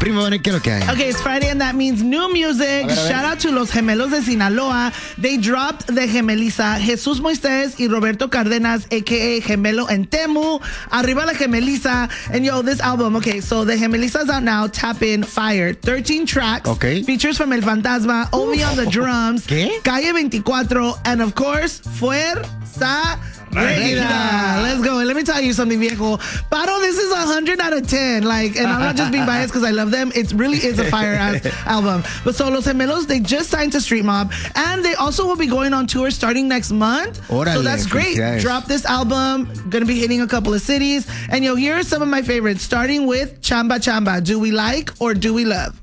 Primo, ¿qué es lo que hay? Okay, it's Friday and that means new music. Shout out to Los Gemelos de Sinaloa. They dropped the Gemeliza, Jesús Moisés y Roberto Cárdenas, a.k.a. Gemelo and Temu. Arriba la Gemeliza. And yo, this album, okay, so the Gemeliza's out now. Tap in, fire. 13 tracks. Okay. Features from El Fantasma, Ovi on the drums. ¿Qué? Calle 24. And of course, Fuerza Regida. Let's go. And let me tell you something, viejo. Paro, this is 100 out of 10. Like, and I'm not just being biased because I love them. It really is a fire-ass album. But so Los Gemelos, they just signed to Street Mob. And they also will be going on tour starting next month. Órale, so that's great. Drop this album. Going to be hitting a couple of cities. And yo, here are some of my favorites. Starting with Chamba Chamba. Do we like or do we love?